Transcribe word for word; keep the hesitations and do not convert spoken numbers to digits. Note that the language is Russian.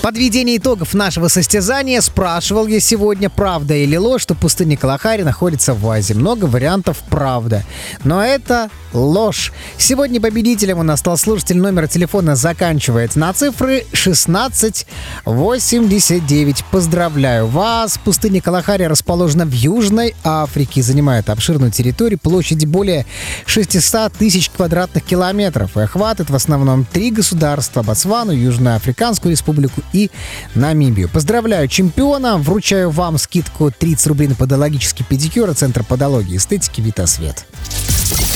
подведение итогов нашего состязания спрашивал я сегодня, правда или ложь, что пустыня Калахари находится в Азии. Много вариантов правда. Но это ложь. Сегодня победителем у нас стал слушатель, номер телефона заканчивается на цифры шестнадцать восемьдесят девять. Поздравляю вас. Пустыня Калахари расположена в Южной Африке, занимает обширную территорию, площадь более шестьсот тысяч квадратных километров и охватывает в основном три государства: Ботсвану, Южноафриканскую республику и Намибию. Поздравляю чемпиона, вручаю вам скидку тридцать рублей на подологический педикюр от Центра подологии и эстетики «Витасвет».